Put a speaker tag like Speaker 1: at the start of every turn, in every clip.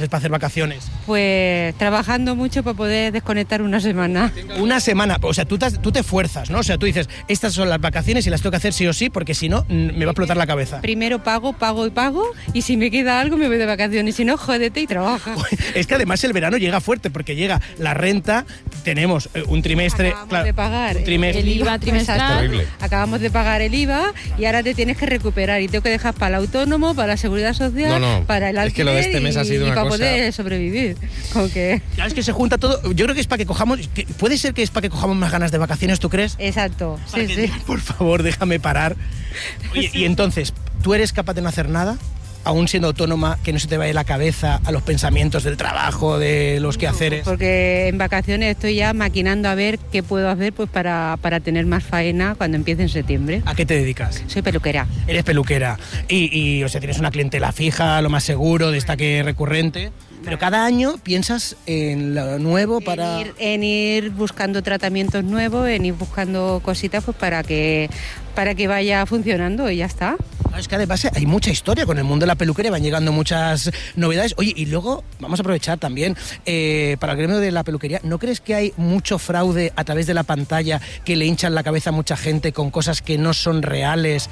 Speaker 1: entonces para hacer vacaciones?
Speaker 2: Pues trabajando mucho para poder desconectar una semana.
Speaker 1: Una semana, o sea, tú te fuerzas, ¿no? O sea, tú dices, estas son las vacaciones y las tengo que hacer sí o sí, porque si no, me va a explotar la cabeza.
Speaker 2: Primero pago, y si me queda algo me voy de vacaciones, si no, jódete y trabaja.
Speaker 1: Es que además el verano llega fuerte, porque llega la renta, tenemos un trimestre...
Speaker 2: Acabamos de pagar
Speaker 1: un trimestre,
Speaker 2: el IVA trimestral, acabamos de pagar el IVA y ahora te tienes que recuperar y tengo que dejar para el autónomo, para la seguridad social, para el alquiler,
Speaker 3: es que lo de este mes ha sido una
Speaker 2: para
Speaker 3: cosa...
Speaker 2: poder sobrevivir. Como que...
Speaker 1: Claro, es que se junta todo. Yo creo que es para que cojamos... ¿Puede ser que es para que cojamos más ganas de vacaciones, tú crees?
Speaker 2: Exacto, sí.
Speaker 1: Por favor, déjame parar. Oye, y entonces, ¿tú eres capaz de no hacer nada? Aún siendo autónoma, que no se te vaya la cabeza a los pensamientos del trabajo, de los quehaceres.
Speaker 2: Porque en vacaciones estoy ya maquinando a ver qué puedo hacer pues para tener más faena cuando empiece en septiembre.
Speaker 1: ¿A qué te dedicas?
Speaker 2: Soy peluquera.
Speaker 1: Eres peluquera. Y o sea, tienes una clientela fija, lo más seguro, destaque recurrente. Pero cada año piensas en lo nuevo para...
Speaker 2: En ir buscando tratamientos nuevos, en ir buscando cositas pues para que vaya funcionando y ya está.
Speaker 1: Es que además hay mucha historia con el mundo de la peluquería, van llegando muchas novedades. Oye, y luego vamos a aprovechar también para el gremio de la peluquería. ¿No crees que hay mucho fraude a través de la pantalla que le hinchan la cabeza a mucha gente con cosas que no son reales?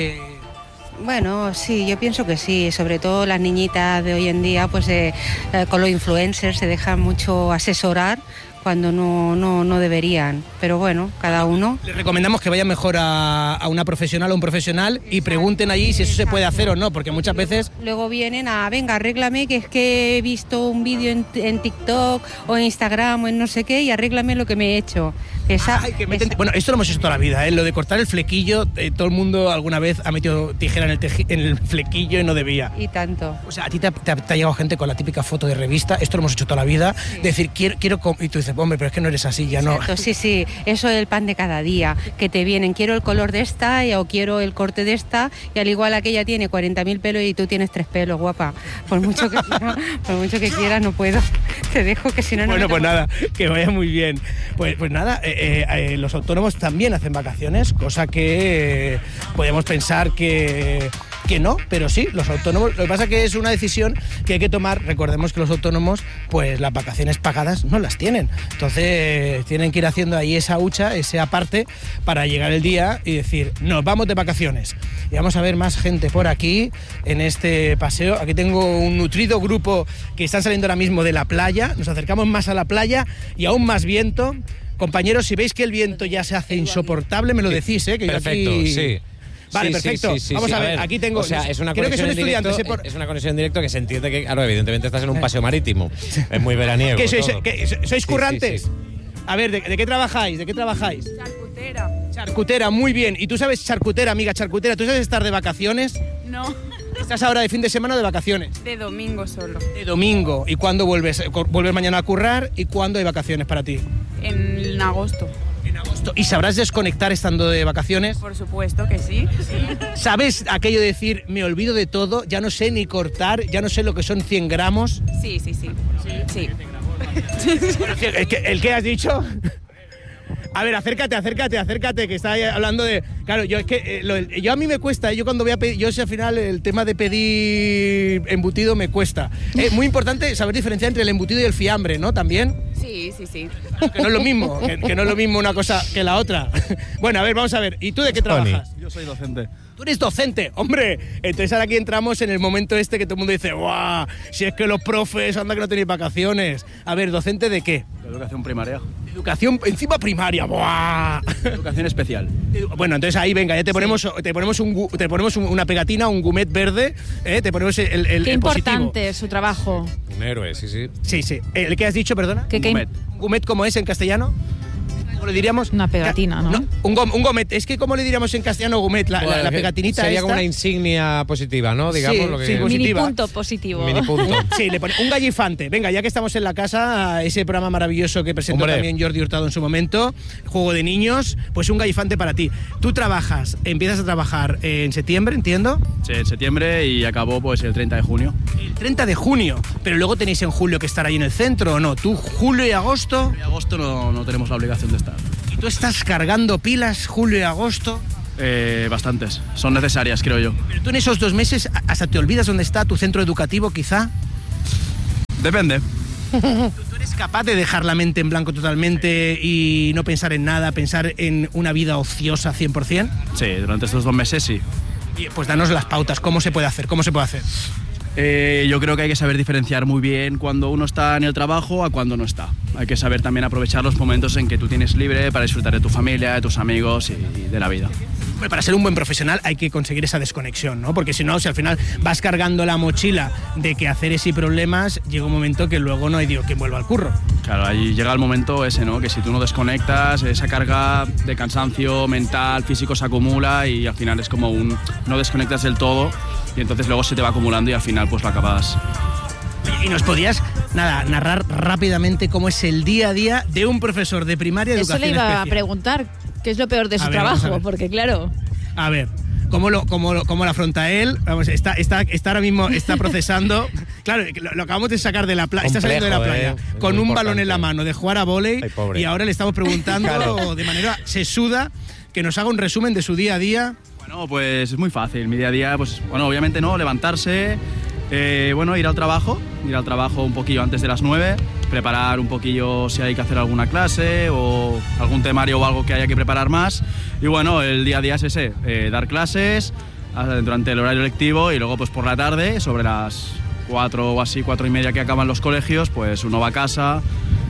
Speaker 2: Bueno, sí, yo pienso que sí, sobre todo las niñitas de hoy en día, pues con los influencers se dejan mucho asesorar cuando no deberían, pero bueno, cada uno. Les
Speaker 1: recomendamos que vayan mejor a una profesional o un profesional y pregunten allí si eso se puede hacer o no, porque muchas veces...
Speaker 2: Luego vienen venga, arréglame, que es que he visto un vídeo en TikTok o en Instagram o en no sé qué y arréglame lo que me he hecho.
Speaker 1: Bueno, esto lo hemos hecho toda la vida, lo de cortar el flequillo, todo el mundo alguna vez ha metido tijera en el flequillo y no debía.
Speaker 2: Y tanto.
Speaker 1: O sea, a ti te ha llegado gente con la típica foto de revista, esto lo hemos hecho toda la vida, decir, quiero y tú dices, hombre, pero es que no eres así, ya no.
Speaker 2: Exacto, sí, eso es el pan de cada día, que te vienen, quiero el color de esta o quiero el corte de esta, y al igual aquella tiene 40.000 pelos y tú tienes 3 pelos, guapa. Por mucho que quieras, no puedo. Te dejo que si no...
Speaker 1: Bueno, pues nada, que vaya muy bien. Pues nada, los autónomos también hacen vacaciones, cosa que podemos pensar que no, pero sí, los autónomos, lo que pasa es que es una decisión que hay que tomar. Recordemos que los autónomos, pues las vacaciones pagadas no las tienen, entonces tienen que ir haciendo ahí esa hucha, ese aparte, para llegar el día y decir, nos vamos de vacaciones. Y vamos a ver más gente por aquí, en este paseo. Aquí tengo un nutrido grupo que están saliendo ahora mismo de la playa, nos acercamos más a la playa y aún más viento. Compañeros, si veis que el viento ya se hace insoportable, me lo decís, que
Speaker 3: perfecto,
Speaker 1: yo aquí...
Speaker 3: sí.
Speaker 1: Vale, perfecto.
Speaker 3: Sí,
Speaker 1: Vamos a ver, aquí tengo...
Speaker 3: O sea, es una
Speaker 1: creo que son
Speaker 3: conexión
Speaker 1: estudiantes.
Speaker 3: es una conexión en directo que se entiende que, claro, evidentemente estás en un paseo marítimo. Es muy veraniego.
Speaker 1: ¿Sois currantes?
Speaker 3: Sí.
Speaker 1: A ver, ¿de qué trabajáis? Charcutera, muy bien. ¿Y tú sabes charcutera, amiga charcutera? ¿Tú sabes estar de vacaciones?
Speaker 4: No.
Speaker 1: ¿Estás ahora de fin de semana o de vacaciones?
Speaker 4: De domingo solo.
Speaker 1: De domingo. ¿Y cuándo vuelves? ¿Vuelves mañana a currar? ¿Y cuándo hay vacaciones para ti?
Speaker 4: En agosto.
Speaker 1: En agosto. ¿Y sabrás desconectar estando de vacaciones?
Speaker 4: Por supuesto que sí.
Speaker 1: ¿Sabes aquello de decir, me olvido de todo, ya no sé ni cortar, ya no sé lo que son 100 gramos?
Speaker 4: Sí.
Speaker 1: ¿El qué has dicho? A ver, acércate, que está hablando de... Claro, yo es que yo a mí me cuesta, yo cuando voy a pedir, yo sé al final el tema de pedir embutido me cuesta. Es muy importante saber diferenciar entre el embutido y el fiambre, ¿no? También.
Speaker 4: Sí.
Speaker 1: Que no es lo mismo, que no es lo mismo una cosa que la otra. Bueno, a ver, vamos a ver. ¿Y tú de qué trabajas?
Speaker 5: Yo soy docente.
Speaker 1: Tú eres docente, hombre. Entonces ahora aquí entramos en el momento este que todo el mundo dice, ¡guau! Si es que los profes, anda que no tenéis vacaciones. A ver, ¿docente de qué?
Speaker 5: De educación primaria.
Speaker 1: Educación encima primaria, ¡buah!
Speaker 5: Educación especial.
Speaker 1: Bueno, entonces ahí venga, ya te ponemos una pegatina, un gourmet verde, te ponemos el
Speaker 6: Qué importante
Speaker 1: positivo.
Speaker 6: es su trabajo.
Speaker 3: Un héroe, sí.
Speaker 1: Sí. ¿El qué has dicho, perdona?
Speaker 5: Gourmet.
Speaker 1: ¿Gourmet cómo es en castellano? ¿Cómo le diríamos?
Speaker 6: Una pegatina, ¿no?
Speaker 1: Un gourmet. Es que ¿cómo le diríamos en castellano gourmet? La pegatinita
Speaker 3: sería
Speaker 1: esta.
Speaker 3: como una insignia positiva, ¿no? Digamos
Speaker 1: Sí,
Speaker 3: lo que...
Speaker 1: sí, positiva.
Speaker 6: Mini punto positivo.
Speaker 3: Mini punto.
Speaker 1: Sí, le pone un gallifante. Venga, ya que estamos en la casa, ese programa maravilloso que presentó también Jordi Hurtado en su momento, Juego de Niños, pues un gallifante para ti. Tú empiezas a trabajar en septiembre, entiendo.
Speaker 5: Sí, en septiembre y acabó pues el 30 de junio.
Speaker 1: El 30 de junio, pero luego tenéis en julio que estar ahí en el centro, ¿o no? ¿Tú julio y agosto?
Speaker 5: En agosto no tenemos la obligación de estar.
Speaker 1: ¿Y tú estás cargando pilas julio y agosto?
Speaker 5: Bastantes. Son necesarias, creo yo.
Speaker 1: Pero tú en esos 2 meses hasta te olvidas dónde está tu centro educativo, quizá.
Speaker 5: Depende.
Speaker 1: ¿Tú eres capaz de dejar la mente en blanco totalmente y no pensar en nada, pensar en una vida ociosa 100%?
Speaker 5: Sí, durante estos 2 meses sí.
Speaker 1: Y pues danos las pautas, ¿cómo se puede hacer?
Speaker 5: Yo creo que hay que saber diferenciar muy bien cuando uno está en el trabajo a cuando no está. Hay que saber también aprovechar los momentos en que tú tienes libre para disfrutar de tu familia, de tus amigos y de la vida.
Speaker 1: Bueno, para ser un buen profesional hay que conseguir esa desconexión, ¿no? Porque si no, si al final vas cargando la mochila de quehaceres y problemas, llega un momento que luego no hay Dios quien vuelva al curro.
Speaker 5: Claro, ahí llega el momento ese, ¿no? Que si tú no desconectas, esa carga de cansancio mental, físico se acumula y al final es como no desconectas del todo y entonces luego se te va acumulando y al final pues lo acabas.
Speaker 1: ¿Y nos podías, narrar rápidamente cómo es el día a día de un profesor de primaria de educación especial?
Speaker 6: Eso le iba a preguntar, ¿qué es lo peor de su trabajo? Porque claro...
Speaker 1: A ver, ¿cómo lo afronta él? Vamos, está ahora mismo, está procesando. Claro, lo acabamos de sacar de la playa, está saliendo de la playa con un balón en la mano de jugar a vóley y ahora le estamos preguntando de manera sesuda que nos haga un resumen de su día a día.
Speaker 5: Bueno, pues es muy fácil. Mi día a día, pues bueno, obviamente no, levantarse, ir al trabajo un poquillo antes de las 9, preparar un poquillo si hay que hacer alguna clase o algún temario o algo que haya que preparar más. Y bueno, el día a día es ese, dar clases durante el horario lectivo y luego pues por la tarde, sobre las 4 o así, 4:30 que acaban los colegios, pues uno va a casa.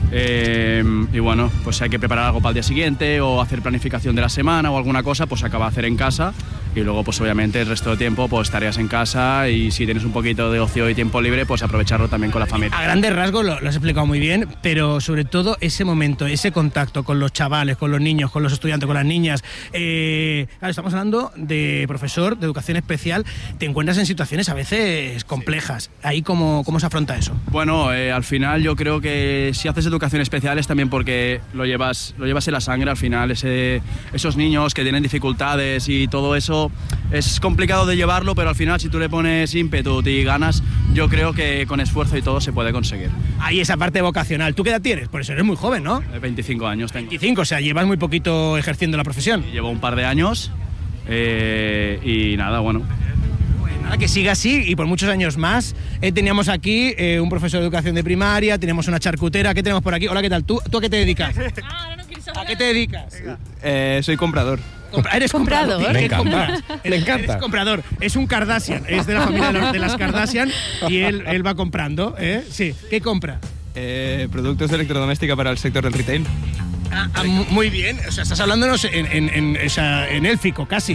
Speaker 5: Y bueno, pues si hay que preparar algo para el día siguiente o hacer planificación de la semana o alguna cosa, pues se acaba de hacer en casa y luego pues obviamente el resto del tiempo pues tareas en casa y si tienes un poquito de ocio y tiempo libre pues aprovecharlo también con la familia.
Speaker 1: A grandes rasgos lo has explicado muy bien, pero sobre todo ese momento, ese contacto con los chavales, con los niños, con los estudiantes, con las niñas. Claro, estamos hablando de profesor de educación especial, te encuentras en situaciones a veces complejas. ¿Ahí cómo se afronta eso?
Speaker 5: Bueno, al final yo creo que si haces educación especial es también porque lo llevas en la sangre al final, esos niños que tienen dificultades y todo eso es complicado de llevarlo, pero al final si tú le pones ímpetu y ganas, yo creo que con esfuerzo y todo se puede conseguir.
Speaker 1: Ahí esa parte vocacional. ¿Tú qué edad tienes? Por eso eres muy joven, ¿no?
Speaker 5: 25 años tengo.
Speaker 1: 25, o sea, llevas muy poquito ejerciendo la profesión.
Speaker 5: Llevo un par de años y nada, bueno.
Speaker 1: Nada, que siga así y por muchos años más. Teníamos aquí un profesor de educación de primaria, tenemos una charcutera. ¿Qué tenemos por aquí? Hola, ¿qué tal? ¿Tú a qué te dedicas? ¿A qué te dedicas?
Speaker 7: Soy comprador.
Speaker 1: ¿Eres comprador?
Speaker 3: Me encanta.
Speaker 1: Eres comprador. Es un Kardashian, es de la familia de las Kardashian y él va comprando. Sí. ¿Qué compra?
Speaker 7: Productos de electrodoméstica para el sector del retail.
Speaker 1: Muy bien. O sea, estás hablándonos en élfico, casi.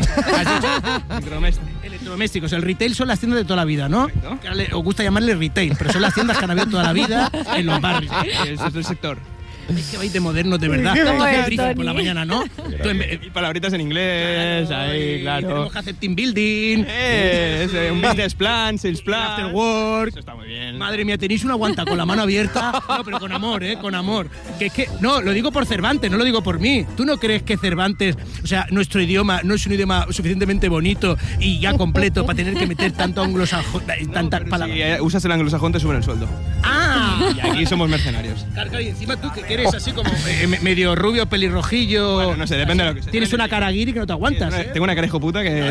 Speaker 1: Electrodomésticos. El retail son las tiendas de toda la vida, ¿no? Os gusta llamarle retail, pero son las tiendas que han abierto toda la vida en los barrios.
Speaker 7: Ese es el sector.
Speaker 1: Es que vais de modernos, de verdad.
Speaker 6: ¿Cómo es,
Speaker 1: Briefing por la mañana, ¿no?
Speaker 7: Y palabritas en inglés, ahí, claro.
Speaker 1: Tenemos que hacer team building.
Speaker 7: Un business plan, sales plan.
Speaker 1: After work.
Speaker 7: Eso está muy bien.
Speaker 1: Madre mía, tenéis una guanta con la mano abierta. No, pero con amor, con amor. No, lo digo por Cervantes, no lo digo por mí. ¿Tú no crees que Cervantes, o sea, nuestro idioma no es un idioma suficientemente bonito y ya completo para tener que meter tanto anglosajón, tantas palabras?
Speaker 7: Si usas el anglosajón te suben el sueldo.
Speaker 1: ¡Ah!
Speaker 7: Y aquí somos mercenarios.
Speaker 1: Claro, y encima tú que eres así como medio rubio, pelirrojillo.
Speaker 7: Bueno, no sé, depende de lo que sea.
Speaker 1: Tienes una cara guiri que no te aguantas.
Speaker 7: Tengo una cara hijo puta que...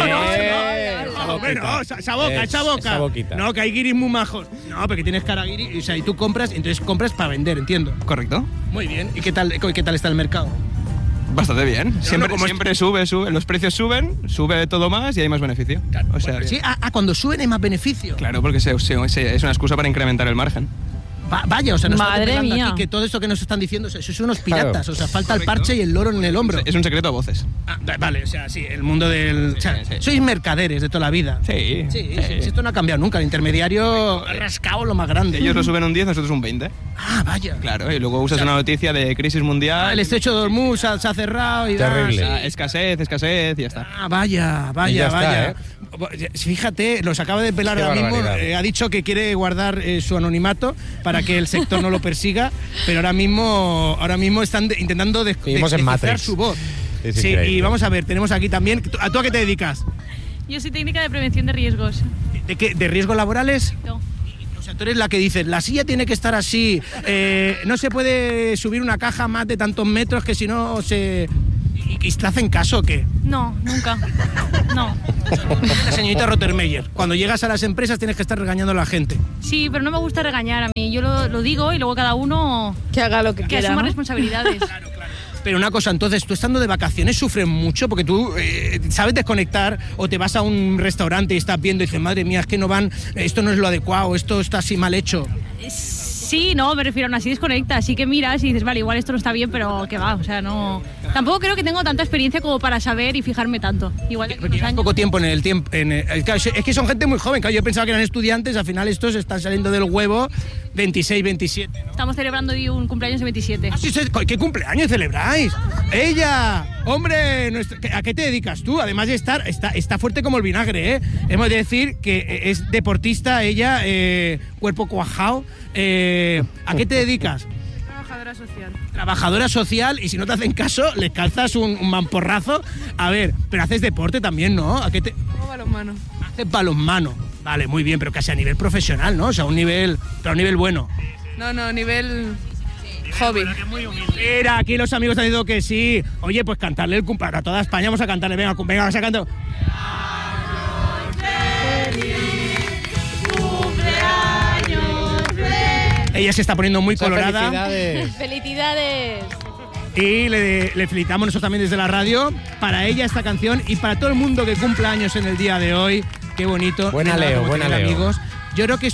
Speaker 1: Esa boca. No, que hay guiris muy majos. No, porque tienes cara guiri, o sea, y tú compras, entonces compras para vender, entiendo.
Speaker 7: Correcto.
Speaker 1: Muy bien. ¿Y qué tal está el mercado?
Speaker 7: Bastante bien. Siempre sube. Los precios sube todo más y hay más beneficio.
Speaker 1: Claro,
Speaker 7: o sea,
Speaker 1: sí, cuando suben hay más beneficio.
Speaker 7: Claro, porque es una excusa para incrementar el margen.
Speaker 1: Vaya, o sea, nos
Speaker 6: Madre
Speaker 1: está
Speaker 6: mía.
Speaker 1: Aquí que todo esto que nos están diciendo, sois unos piratas, o sea, falta el parche y el loro en el hombro.
Speaker 7: Es un secreto a voces.
Speaker 1: Vale, o sea, sí, el mundo del... O sea,
Speaker 7: Sí.
Speaker 1: sois mercaderes de toda la vida.
Speaker 7: Sí.
Speaker 1: Esto no ha cambiado nunca, el intermediario ha rascado lo más grande.
Speaker 7: Ellos lo suben un 10, nosotros un 20.
Speaker 1: Vaya.
Speaker 7: Claro, y luego usas una noticia de crisis mundial.
Speaker 1: El estrecho de Hormuz se ha cerrado y...
Speaker 3: Terrible.
Speaker 7: Escasez, y ya está.
Speaker 1: Vaya.
Speaker 3: Y ya está,
Speaker 1: Fíjate, los acaba de pelar
Speaker 3: Qué
Speaker 1: ahora mismo.
Speaker 3: barbaridad.
Speaker 1: Ha dicho que quiere guardar su anonimato para que el sector no lo persiga, pero ahora mismo están intentando
Speaker 3: Vivimos en
Speaker 1: descifrar
Speaker 3: Matrix.
Speaker 1: su voz.
Speaker 3: Es
Speaker 1: Sí,
Speaker 3: increíble.
Speaker 1: y vamos a ver, tenemos aquí también... ¿Tú a qué te dedicas?
Speaker 8: Yo soy técnica de prevención de riesgos.
Speaker 1: ¿De qué? ¿De riesgos laborales?
Speaker 8: No.
Speaker 1: O sea, tú eres la que dices, la silla tiene que estar así, no se puede subir una caja más de tantos metros que si no se... ¿Y te hacen caso o qué?
Speaker 8: No, nunca. No.
Speaker 1: La señorita Rottermeier, cuando llegas a las empresas tienes que estar regañando a la gente.
Speaker 8: Sí, pero no me gusta regañar a mí. Yo lo digo y luego cada uno
Speaker 6: Que haga lo que
Speaker 8: que
Speaker 6: quiera,
Speaker 8: asuma
Speaker 6: ¿no?
Speaker 8: responsabilidades.
Speaker 1: Pero una cosa, entonces, tú estando de vacaciones sufres mucho porque tú sabes desconectar o te vas a un restaurante y estás viendo y dices, madre mía, es que no van, esto no es lo adecuado, esto está así mal hecho.
Speaker 8: Sí, no, me refiero, aún así desconecta. Así que miras y dices, vale, igual esto no está bien, pero que va, o sea, no... Tampoco creo que tengo tanta experiencia como para saber y fijarme tanto. Igual de
Speaker 1: Porque
Speaker 8: unos
Speaker 1: llevas
Speaker 8: años.
Speaker 1: poco tiempo en el tiempo. Claro, es que son gente muy joven, claro, yo pensaba que eran estudiantes, al final estos están saliendo del huevo 26, 27, ¿no?
Speaker 8: Estamos celebrando hoy un cumpleaños de 27.
Speaker 1: Ah, sí, ¿qué cumpleaños celebráis? ¡Ella! ¡Hombre! ¿A qué te dedicas tú? Además de está fuerte como el vinagre, ¿eh? Hemos de decir que es deportista, ella, cuerpo cuajado. ¿A qué te dedicas?
Speaker 4: Trabajadora social.
Speaker 1: Trabajadora social, y si no te hacen caso, les calzas un mamporrazo. A ver, pero haces deporte también, ¿no? ¿A qué te...?
Speaker 4: Hago balonmano.
Speaker 1: Haces balonmano. Vale, muy bien, pero casi a nivel profesional, ¿no? O sea, pero a un nivel bueno.
Speaker 4: No, nivel hobby.
Speaker 1: Mira, aquí los amigos han dicho que sí. Oye, pues cantarle el cumpleaños a toda España, vamos a cantarle. Venga, vamos a cantar. Ella se está poniendo muy colorada.
Speaker 3: Felicidades.
Speaker 6: ¡Felicidades!
Speaker 1: Y le felicitamos nosotros también desde la radio. Para ella esta canción y para todo el mundo que cumple años en el día de hoy. Qué bonito.
Speaker 3: Buena
Speaker 1: Nada
Speaker 3: Leo,
Speaker 1: como
Speaker 3: buena
Speaker 1: tener
Speaker 3: Leo.
Speaker 1: amigos. Yo creo que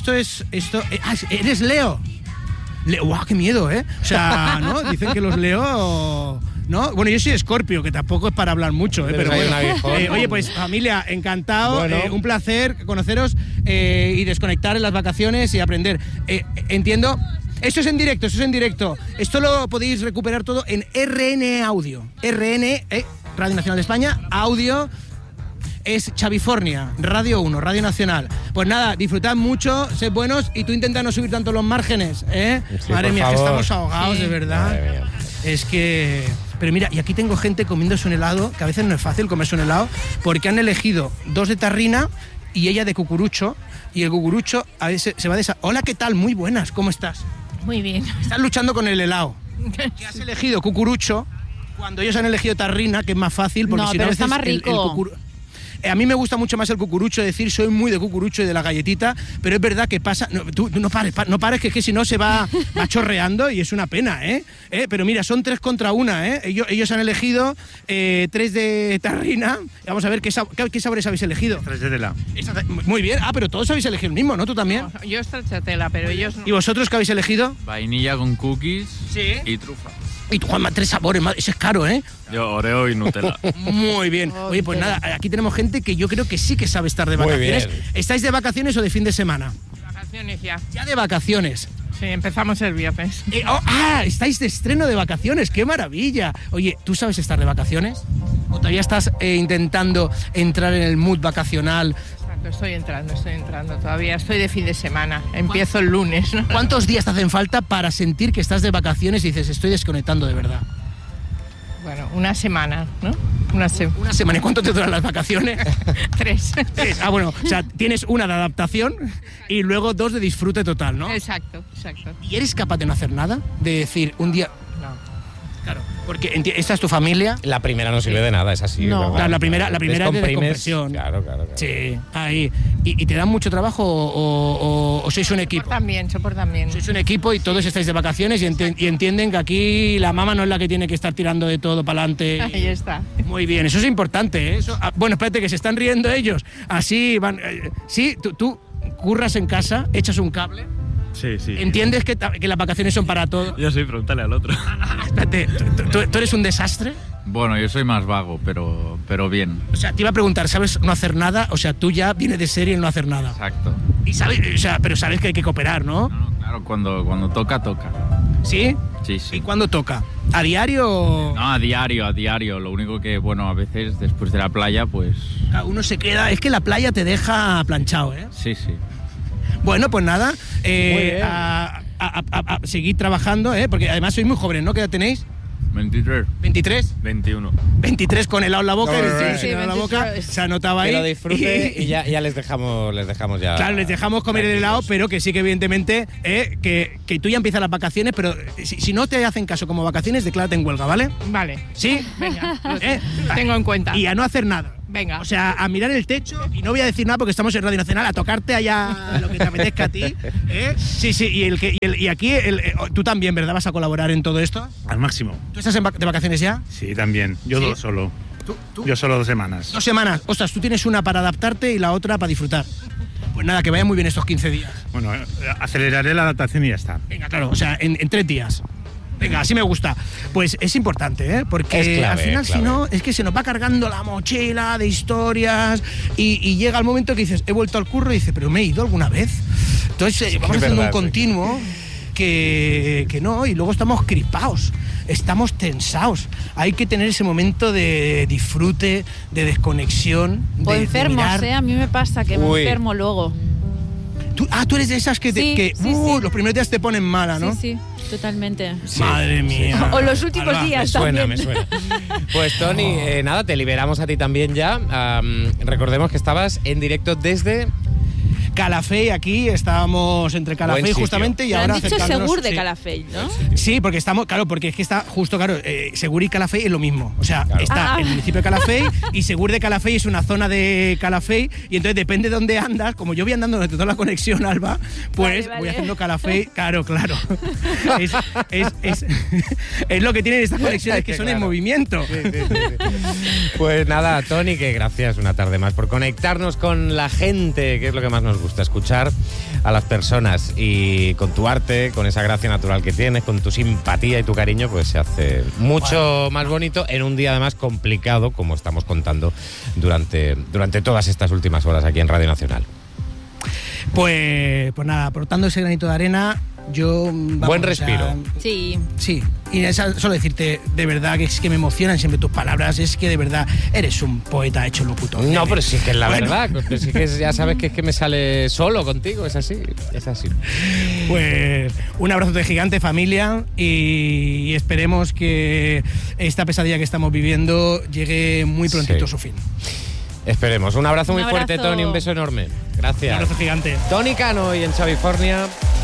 Speaker 1: ¿eres Leo? ¡Guau, qué miedo, eh! O sea, ¿no? Dicen que los Leo... ¿No? Bueno, yo soy Escorpio, que tampoco es para hablar mucho, pero
Speaker 3: Pero hay
Speaker 1: bueno.
Speaker 3: una viejona.
Speaker 1: Oye, pues familia, encantado,
Speaker 3: Bueno.
Speaker 1: un placer conoceros y desconectar en las vacaciones y aprender. Entiendo... Eso es en directo. Esto lo podéis recuperar todo en RN Audio. RN, Radio Nacional de España, Audio... Es Chavifornia, Radio 1, Radio Nacional. Pues nada, disfrutad mucho, sed buenos y tú intenta no subir tanto los márgenes, ¿eh?
Speaker 3: Sí,
Speaker 1: Madre
Speaker 3: por
Speaker 1: mía,
Speaker 3: favor.
Speaker 1: que estamos ahogados,
Speaker 6: Sí.
Speaker 1: de verdad.
Speaker 3: Madre mía.
Speaker 1: Es que... Pero mira, y aquí tengo gente comiéndose un helado, que a veces no es fácil comerse un helado, porque han elegido 2 de tarrina y ella de cucurucho, y el cucurucho a veces se va de esa... Hola, ¿qué tal? Muy buenas, ¿cómo estás?
Speaker 9: Muy bien.
Speaker 1: Estás luchando con el helado. ¿Qué has elegido? Cucurucho, cuando ellos han elegido tarrina, que es más fácil, porque
Speaker 6: No,
Speaker 1: si no
Speaker 6: pero
Speaker 1: a
Speaker 6: está
Speaker 1: veces
Speaker 6: más rico.
Speaker 1: a mí me gusta mucho más el cucurucho, decir, soy muy de cucurucho y de la galletita, pero es verdad que pasa... No, tú no pares, que es que si no se va chorreando y es una pena, ¿eh? Pero mira, son 3 contra 1, ¿eh? Ellos han elegido 3 de tarrina. Vamos a ver qué sabores habéis elegido.
Speaker 10: 3 de tela.
Speaker 1: Muy bien. Ah, pero todos habéis elegido el mismo, ¿no? ¿Tú también?
Speaker 9: No, yo stracciatella, pero ellos no.
Speaker 1: ¿Y vosotros qué habéis elegido?
Speaker 11: Vainilla con cookies
Speaker 1: Sí.
Speaker 11: y trufa.
Speaker 1: Y tú, Juanma, 3 sabores, madre, ese es caro, ¿eh?
Speaker 11: Yo Oreo y Nutella.
Speaker 1: Muy bien. Oye, pues nada, aquí tenemos gente que yo creo que sí que sabe estar de
Speaker 3: Muy
Speaker 1: vacaciones.
Speaker 3: bien.
Speaker 1: ¿Estáis de vacaciones o de fin de semana?
Speaker 9: Vacaciones ya.
Speaker 1: Ya de vacaciones.
Speaker 9: Sí, empezamos el viernes.
Speaker 1: Estáis de estreno de vacaciones, qué maravilla. Oye, ¿tú sabes estar de vacaciones? ¿O todavía estás intentando entrar en el mood vacacional?
Speaker 9: Exacto, estoy entrando. Todavía estoy de fin de semana. Empiezo el lunes, ¿no?
Speaker 1: ¿Cuántos días te hacen falta para sentir que estás de vacaciones y dices, estoy desconectando de verdad?
Speaker 9: Bueno, una semana, ¿no? Una
Speaker 1: semana. ¿Y cuánto te duran las vacaciones?
Speaker 9: 3.
Speaker 1: Bueno, o sea, tienes una de adaptación y luego 2 de disfrute total, ¿no?
Speaker 9: Exacto.
Speaker 1: ¿Y eres capaz de no hacer nada? De decir, un día...
Speaker 9: No.
Speaker 1: Claro, porque esta es tu familia.
Speaker 3: La primera no sirve de nada, es así.
Speaker 6: No.
Speaker 3: ¿verdad?
Speaker 1: Claro, la primera es de
Speaker 3: Descomprimes.
Speaker 1: descompresión.
Speaker 3: Claro.
Speaker 1: Sí, ahí. ¿Y te dan mucho trabajo o sois un equipo?
Speaker 9: Soportan bien.
Speaker 1: Sois un equipo y todos estáis de vacaciones y entienden que aquí la mamá no es la que tiene que estar tirando de todo para adelante.
Speaker 9: Ahí está.
Speaker 1: Muy bien, eso es importante, ¿eh? Bueno, espérate, que se están riendo ellos. Así van... sí, tú curras en casa, echas un cable.
Speaker 10: Sí.
Speaker 1: ¿Entiendes que las vacaciones son para todo?
Speaker 10: Yo sí, pregúntale al otro.
Speaker 1: Espérate, ¿tú eres un desastre?
Speaker 11: Bueno, yo soy más vago, pero bien.
Speaker 1: O sea, te iba a preguntar, ¿sabes no hacer nada? O sea, tú ya vienes de serie el no hacer nada.
Speaker 11: Exacto.
Speaker 1: Y sabes, pero sabes que hay que cooperar, ¿no?
Speaker 11: No, claro, cuando toca.
Speaker 1: ¿Sí?
Speaker 11: Sí.
Speaker 1: ¿Y cuándo toca? ¿A diario o...?
Speaker 11: No, a diario. Lo único que, bueno, a veces después de la playa, pues...
Speaker 1: Uno se queda... Es que la playa te deja planchado, ¿eh?
Speaker 11: Sí.
Speaker 1: Bueno, pues nada,
Speaker 3: bien.
Speaker 1: a seguir trabajando, ¿eh? Porque además sois muy jóvenes, ¿no? ¿Qué edad tenéis?
Speaker 11: 23.
Speaker 1: ¿23?
Speaker 11: 21.
Speaker 1: 23 con helado en la boca,
Speaker 3: No,
Speaker 1: 23
Speaker 3: sí,
Speaker 1: con helado en la boca, se anotaba ahí.
Speaker 3: Que lo disfrute y ya les dejamos ya.
Speaker 1: Claro, les dejamos comer el helado, pero que sí que evidentemente que tú ya empiezas las vacaciones, pero si no te hacen caso como vacaciones, declárate en huelga, ¿vale?
Speaker 9: Vale.
Speaker 1: ¿Sí?
Speaker 9: Venga, lo tengo en cuenta.
Speaker 1: Y a no hacer nada.
Speaker 9: Venga.
Speaker 1: O sea, a mirar el techo, y no voy a decir nada porque estamos en Radio Nacional, a tocarte allá lo que te apetezca a ti. Sí, y aquí tú también, ¿verdad? ¿Vas a colaborar en todo esto?
Speaker 10: Al máximo.
Speaker 1: ¿Tú estás de vacaciones ya?
Speaker 10: Sí, también. Yo
Speaker 1: ¿Sí?
Speaker 10: solo.
Speaker 1: ¿Tú?
Speaker 10: Yo solo 2 semanas.
Speaker 1: 2 semanas. Ostras, tú tienes una para adaptarte y la otra para disfrutar. Pues nada, que vayan muy bien estos 15 días.
Speaker 10: Bueno, aceleraré la adaptación y ya está.
Speaker 1: Venga, claro, o sea, en 3 días. Venga, así me gusta. Pues es importante, porque
Speaker 3: es clave,
Speaker 1: al final,
Speaker 3: clave.
Speaker 1: si no, es que se nos va cargando la mochila de historias y llega el momento que dices, he vuelto al curro y dices, pero ¿me he ido alguna vez? Entonces vamos haciendo un continuo que no, y luego estamos crispados, estamos tensados. Hay que tener ese momento de disfrute, de desconexión.
Speaker 6: O
Speaker 1: de
Speaker 6: enfermos,
Speaker 1: mirar.
Speaker 6: A mí me pasa que me enfermo luego.
Speaker 1: Tú eres de esas que,
Speaker 6: Sí.
Speaker 1: los primeros días te ponen mala, ¿no?
Speaker 6: Sí, totalmente.
Speaker 3: Sí,
Speaker 1: Madre mía.
Speaker 6: O los últimos días también.
Speaker 3: Me suena. Pues Toni, nada, te liberamos a ti también ya. Recordemos que estabas en directo desde
Speaker 1: Calafell, aquí estábamos entre Calafell justamente y
Speaker 6: Pero
Speaker 1: ahora
Speaker 6: han dicho
Speaker 1: acercándonos-
Speaker 6: Segur de
Speaker 1: sí.
Speaker 6: Calafell, ¿no?
Speaker 1: Sí, porque estamos, claro, porque es que está justo, claro, Segur y Calafell es lo mismo. O sea, está el municipio de Calafell y Segur de Calafell es una zona de Calafell y entonces depende de dónde andas, como yo voy andando durante toda la conexión, Alba, pues
Speaker 6: Vale.
Speaker 1: voy haciendo Calafell, claro. Es lo que tienen estas conexiones que son en movimiento.
Speaker 3: Pues nada, Toni, que gracias una tarde más por conectarnos con la gente, que es lo que más nos gusta, escuchar a las personas, y con tu arte, con esa gracia natural que tienes, con tu simpatía y tu cariño, pues se hace mucho más bonito en un día además complicado, como estamos contando durante todas estas últimas horas aquí en Radio Nacional.
Speaker 1: Pues nada, aportando ese granito de arena, yo...
Speaker 3: Buen respiro.
Speaker 6: Sí.
Speaker 1: Sí, y solo decirte, de verdad, que es que me emocionan siempre tus palabras, es que de verdad eres un poeta hecho locutor.
Speaker 3: No, pero sí que es la
Speaker 1: Bueno.
Speaker 3: verdad, pero sí que ya sabes que es que me sale solo contigo, es así.
Speaker 1: Pues un abrazo gigante, familia, y esperemos que esta pesadilla que estamos viviendo llegue muy prontito a su fin.
Speaker 3: Esperemos. Un abrazo muy
Speaker 1: Un
Speaker 3: fuerte,
Speaker 1: abrazo.
Speaker 3: Toni, un beso enorme. Gracias.
Speaker 1: Un abrazo gigante.
Speaker 3: Toni Cano y en Xavifornia.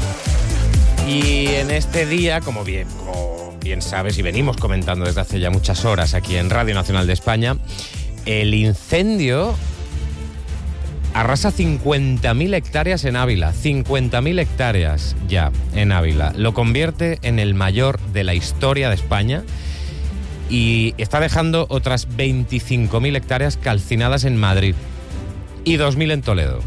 Speaker 3: Y en este día, como bien sabes y venimos comentando desde hace ya muchas horas aquí en Radio Nacional de España, el incendio arrasa 50.000 hectáreas en Ávila. 50.000 hectáreas ya en Ávila. Lo convierte en el mayor de la historia de España y está dejando otras 25.000 hectáreas calcinadas en Madrid y 2.000 en Toledo.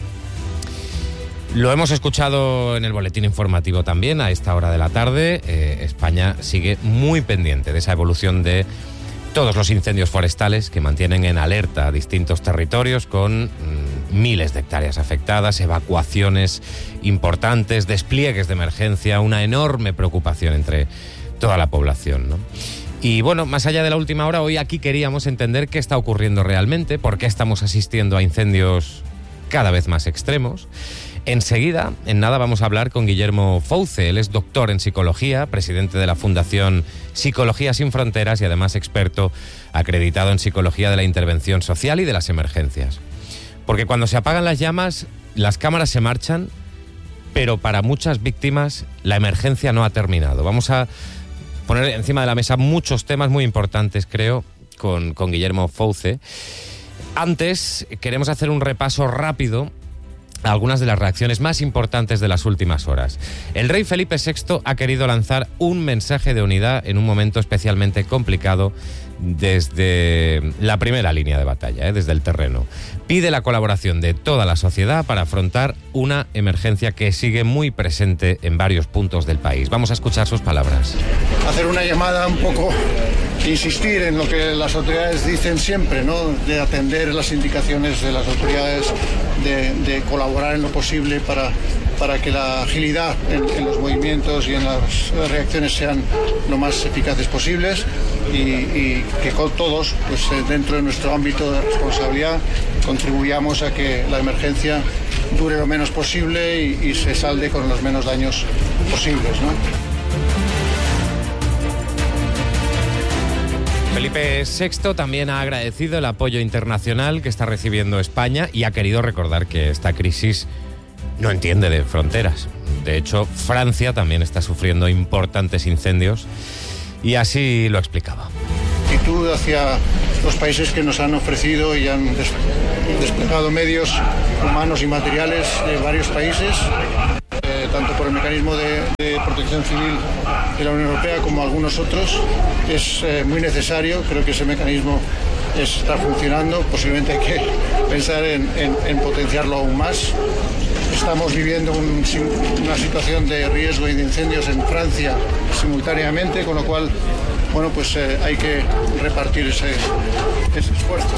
Speaker 3: Lo hemos escuchado en el boletín informativo también a esta hora de la tarde. España sigue muy pendiente de esa evolución de todos los incendios forestales que mantienen en alerta a distintos territorios con miles de hectáreas afectadas, evacuaciones importantes, despliegues de emergencia, una enorme preocupación entre toda la población, ¿no? Y bueno, más allá de la última hora, hoy aquí queríamos entender qué está ocurriendo realmente, por qué estamos asistiendo a incendios cada vez más extremos. Enseguida, en nada, vamos a hablar con Guillermo Fouce. Él es doctor en psicología, presidente de la Fundación Psicología Sin Fronteras y además experto acreditado en psicología de la intervención social y de las emergencias. Porque cuando se apagan las llamas, las cámaras se marchan, pero para muchas víctimas la emergencia no ha terminado. Vamos a poner encima de la mesa muchos temas muy importantes, creo, con Guillermo Fouce. Antes, queremos hacer un repaso rápido a algunas de las reacciones más importantes de las últimas horas. El rey Felipe VI ha querido lanzar un mensaje de unidad en un momento especialmente complicado desde la primera línea de batalla, desde el terreno. Pide la colaboración de toda la sociedad para afrontar una emergencia que sigue muy presente en varios puntos del país. Vamos a escuchar sus palabras.
Speaker 12: Hacer una llamada un poco, insistir en lo que las autoridades dicen siempre, ¿no? De atender las indicaciones de las autoridades, de colaborar en lo posible para que la agilidad en los movimientos y en las reacciones sean lo más eficaces posibles y que con todos, pues dentro de nuestro ámbito de responsabilidad, contribuyamos a que la emergencia dure lo menos posible y se salde con los menos daños posibles, ¿no?
Speaker 3: Felipe VI también ha agradecido el apoyo internacional que está recibiendo España y ha querido recordar que esta crisis no entiende de fronteras. De hecho, Francia también está sufriendo importantes incendios y así lo explicaba.
Speaker 12: Actitud hacia los países que nos han ofrecido y han desplegado medios humanos y materiales de varios países, tanto por el mecanismo de protección civil de la Unión Europea como algunos otros. Es muy necesario, creo que ese mecanismo está funcionando, posiblemente hay que pensar en potenciarlo aún más. Estamos viviendo una situación de riesgo y de incendios en Francia simultáneamente, con lo cual, bueno, pues hay que repartir ese esfuerzo.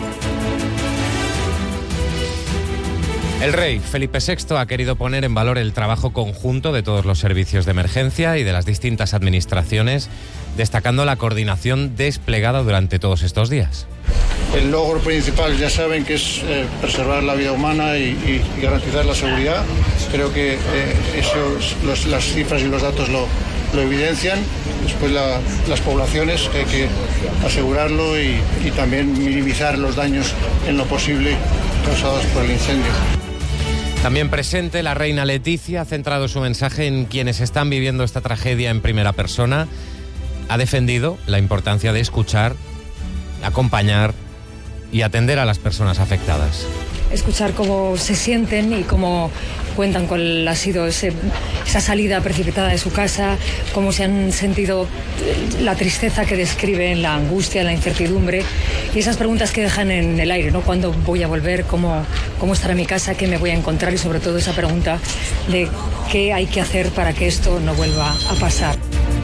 Speaker 3: El rey Felipe VI ha querido poner en valor el trabajo conjunto de todos los servicios de emergencia y de las distintas administraciones, destacando la coordinación desplegada durante todos estos días.
Speaker 12: El logro principal, ya saben, que es preservar la vida humana y garantizar la seguridad. Creo que las cifras y los datos lo evidencian. Después las poblaciones, que hay que asegurarlo y también minimizar los daños en lo posible causados por el incendio.
Speaker 3: También presente, la reina Leticia ha centrado su mensaje en quienes están viviendo esta tragedia en primera persona. Ha defendido la importancia de escuchar, acompañar y atender a las personas afectadas.
Speaker 13: Escuchar cómo se sienten y cómo cuentan cuál ha sido esa salida precipitada de su casa, cómo se han sentido, la tristeza que describen, la angustia, la incertidumbre y esas preguntas que dejan en el aire, ¿no? ¿Cuándo voy a volver? ¿Cómo estará mi casa? ¿Qué me voy a encontrar? Y sobre todo esa pregunta de qué hay que hacer para que esto no vuelva a pasar.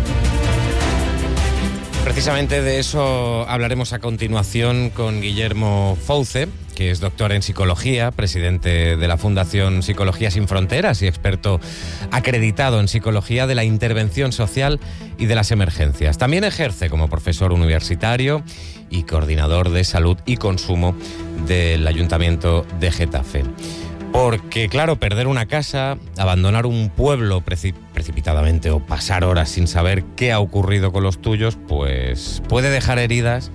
Speaker 3: Precisamente de eso hablaremos a continuación con Guillermo Fouce, que es doctor en psicología, presidente de la Fundación Psicología Sin Fronteras y experto acreditado en psicología de la intervención social y de las emergencias. También ejerce como profesor universitario y coordinador de salud y consumo del Ayuntamiento de Getafe. Porque, claro, perder una casa, abandonar un pueblo precipitadamente o pasar horas sin saber qué ha ocurrido con los tuyos, pues puede dejar heridas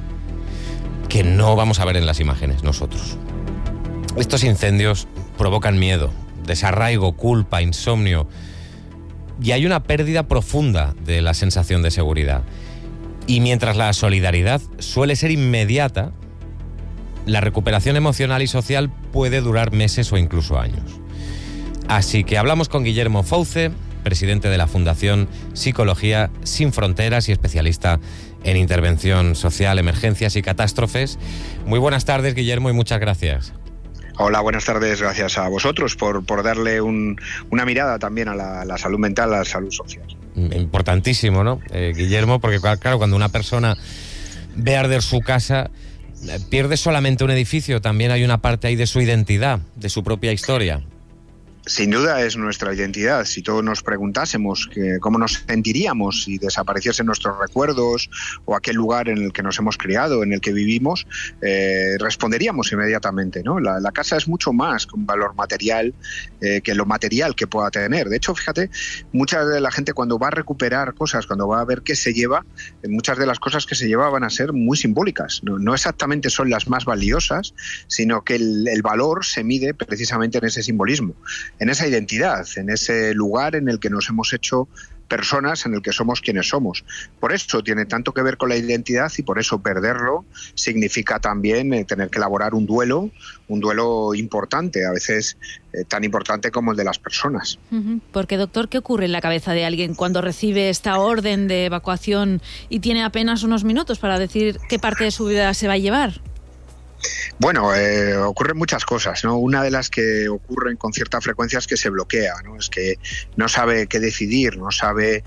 Speaker 3: que no vamos a ver en las imágenes nosotros. Estos incendios provocan miedo, desarraigo, culpa, insomnio y hay una pérdida profunda de la sensación de seguridad. Y mientras la solidaridad suele ser inmediata, la recuperación emocional y social puede durar meses o incluso años. Así que hablamos con Guillermo Fouce, presidente de la Fundación Psicología Sin Fronteras y especialista en intervención social, emergencias y catástrofes. Muy buenas tardes, Guillermo, y muchas gracias.
Speaker 14: Hola, buenas tardes. Gracias a vosotros por darle una mirada también a la salud mental, a la salud social.
Speaker 3: Importantísimo, ¿no, Guillermo? Porque, claro, cuando una persona ve arder su casa, pierde solamente un edificio, también hay una parte ahí de su identidad, de su propia historia.
Speaker 14: Sin duda es nuestra identidad. Si todos nos preguntásemos cómo nos sentiríamos si desapareciesen nuestros recuerdos o aquel lugar en el que nos hemos criado, en el que vivimos, responderíamos inmediatamente, ¿no? La casa es mucho más que un valor material, que lo material que pueda tener. De hecho, fíjate, mucha de la gente cuando va a recuperar cosas, cuando va a ver qué se lleva, muchas de las cosas que se lleva van a ser muy simbólicas. No exactamente son las más valiosas, sino que el valor se mide precisamente en ese simbolismo, en esa identidad, en ese lugar en el que nos hemos hecho personas, en el que somos quienes somos. Por eso tiene tanto que ver con la identidad y por eso perderlo significa también tener que elaborar un duelo importante, a veces tan importante como el de las personas.
Speaker 6: Porque, doctor, ¿qué ocurre en la cabeza de alguien cuando recibe esta orden de evacuación y tiene apenas unos minutos para decir qué parte de su vida se va a llevar?
Speaker 14: Bueno, ocurren muchas cosas, ¿no? Una de las que ocurren con cierta frecuencia es que se bloquea, ¿no? Es que no sabe qué decidir, no sabe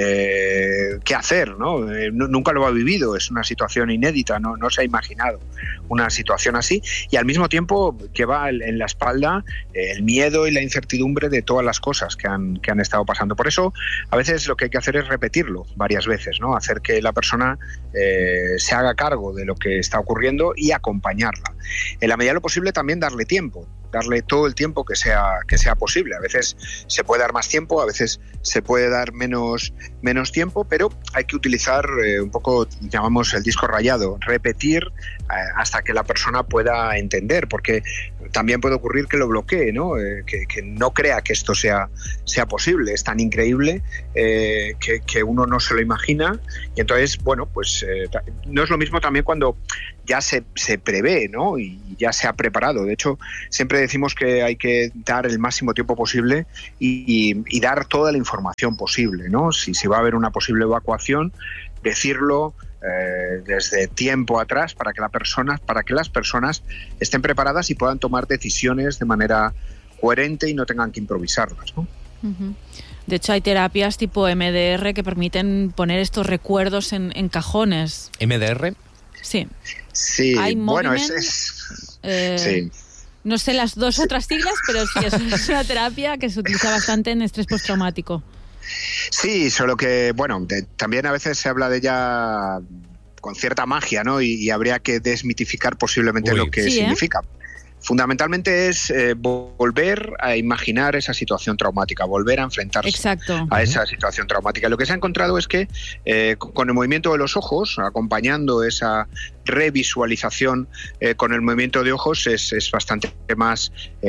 Speaker 14: qué hacer, ¿no? Nunca lo ha vivido, es una situación inédita, no se ha imaginado una situación así, y al mismo tiempo lleva en la espalda el miedo y la incertidumbre de todas las cosas que han estado pasando. Por eso, a veces lo que hay que hacer es repetirlo varias veces, ¿no? Hacer que la persona se haga cargo de lo que está ocurriendo y acompañarla. En la medida de lo posible también darle tiempo. darle todo el tiempo que sea posible. A veces se puede dar más tiempo, a veces se puede dar menos tiempo, pero hay que utilizar un poco, llamamos el disco rayado, repetir hasta que la persona pueda entender, porque también puede ocurrir que lo bloquee, ¿no? Que no crea que esto sea posible. Es tan increíble que uno no se lo imagina, y entonces, bueno, pues no es lo mismo también cuando ya se prevé, ¿no? Y ya se ha preparado. De hecho, siempre decimos que hay que dar el máximo tiempo posible y dar toda la información posible, ¿no? Si va a haber una posible evacuación, decirlo desde tiempo atrás para que las personas estén preparadas y puedan tomar decisiones de manera coherente y no tengan que improvisarlas, ¿no?
Speaker 6: De hecho, hay terapias tipo MDR que permiten poner estos recuerdos en cajones.
Speaker 3: ¿MDR?
Speaker 6: Sí.
Speaker 14: Sí, bueno, sí.
Speaker 6: No sé las dos otras siglas, pero sí, es una terapia que se utiliza bastante en estrés postraumático.
Speaker 14: Sí, solo que, bueno, también a veces se habla de ella con cierta magia, ¿no? Y habría que desmitificar posiblemente lo que significa. Fundamentalmente es volver a imaginar esa situación traumática, volver a enfrentarse a esa situación traumática. Lo que se ha encontrado es que con el movimiento de los ojos, acompañando esa revisualización con el movimiento de ojos, es bastante más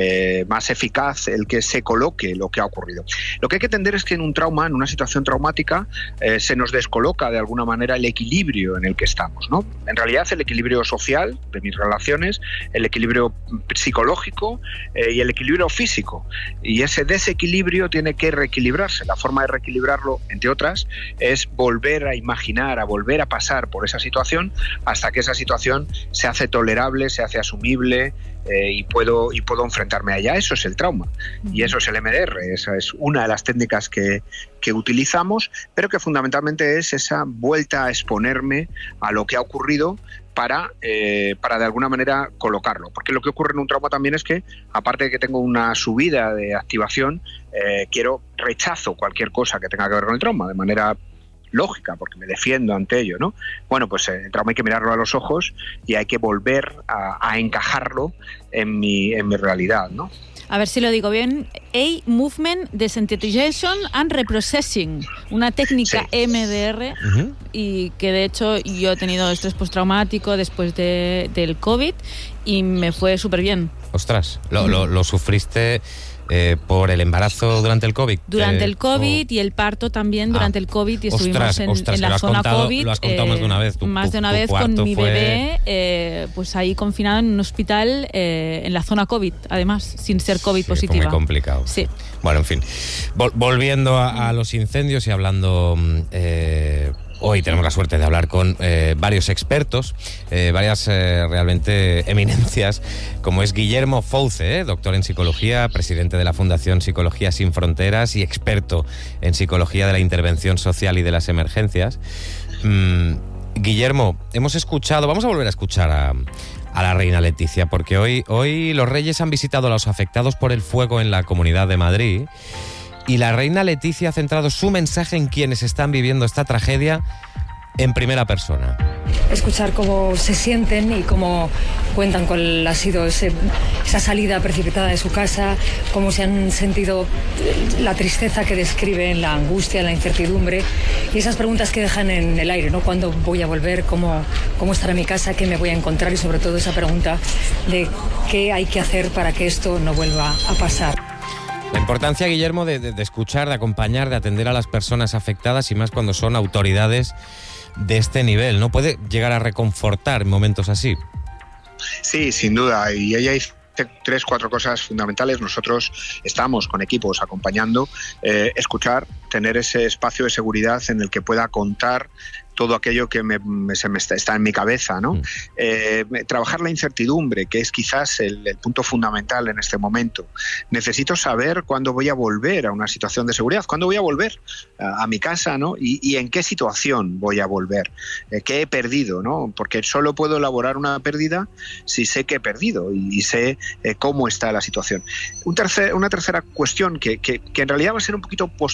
Speaker 14: eficaz el que se coloque lo que ha ocurrido. Lo que hay que entender es que en un trauma, en una situación traumática, se nos descoloca de alguna manera el equilibrio en el que estamos, ¿no? En realidad el equilibrio social de mis relaciones, el equilibrio psicológico y el equilibrio físico, y ese desequilibrio tiene que reequilibrarse. La forma de reequilibrarlo, entre otras, es volver a imaginar, a volver a pasar por esa situación hasta que esa situación se hace tolerable, se hace asumible, y puedo enfrentarme a ella. Eso es el trauma y eso es el MDR. Esa es una de las técnicas que utilizamos, pero que fundamentalmente es esa vuelta a exponerme a lo que ha ocurrido para de alguna manera colocarlo. Porque lo que ocurre en un trauma también es que, aparte de que tengo una subida de activación, rechazo cualquier cosa que tenga que ver con el trauma de manera lógica, porque me defiendo ante ello, ¿no? Bueno, pues el trauma hay que mirarlo a los ojos y hay que volver a encajarlo en mi realidad, ¿no?
Speaker 6: A ver si lo digo bien. Movement Desensitization and Reprocessing, una técnica MDR, y que de hecho yo he tenido estrés postraumático después del COVID y me fue súper bien.
Speaker 3: Ostras, ¿lo sufriste por el embarazo durante el COVID?
Speaker 6: Durante el COVID y el parto también durante el COVID, y estuvimos en la zona COVID.
Speaker 3: Lo has contado más de una vez.
Speaker 6: Más de una vez con mi bebé, pues ahí confinado en un hospital en la zona COVID, además, sin ser COVID positiva.
Speaker 3: Fue muy complicado.
Speaker 6: Sí.
Speaker 3: Bueno, en fin. Volviendo a los incendios y hablando... hoy tenemos la suerte de hablar con varios expertos, varias realmente eminencias, como es Guillermo Fouce, doctor en psicología, presidente de la Fundación Psicología Sin Fronteras y experto en psicología de la intervención social y de las emergencias. Guillermo, vamos a volver a escuchar a la reina Leticia, porque hoy los reyes han visitado a los afectados por el fuego en la Comunidad de Madrid. Y la reina Leticia ha centrado su mensaje en quienes están viviendo esta tragedia en primera persona.
Speaker 13: Escuchar cómo se sienten y cómo cuentan cuál ha sido esa salida precipitada de su casa, cómo se han sentido, la tristeza que describen, la angustia, la incertidumbre y esas preguntas que dejan en el aire, ¿no? ¿Cuándo voy a volver? ¿Cómo estará mi casa? ¿Qué me voy a encontrar? Y sobre todo esa pregunta de qué hay que hacer para que esto no vuelva a pasar.
Speaker 3: La importancia, Guillermo, de escuchar, de acompañar, de atender a las personas afectadas, y más cuando son autoridades de este nivel, ¿no? Puede llegar a reconfortar en momentos así.
Speaker 14: Sí, sin duda. Y ahí hay 3-4 cosas fundamentales. Nosotros estamos con equipos acompañando, escuchar, tener ese espacio de seguridad en el que pueda contar todo aquello que está en mi cabeza, ¿no? Trabajar la incertidumbre, que es quizás el punto fundamental en este momento. Necesito saber cuándo voy a volver a una situación de seguridad, cuándo voy a volver a mi casa, ¿no? Y en qué situación voy a volver, qué he perdido, ¿no? Porque solo puedo elaborar una pérdida si sé qué he perdido y sé cómo está la situación. Una tercera cuestión que en realidad va a ser un poquito posterior,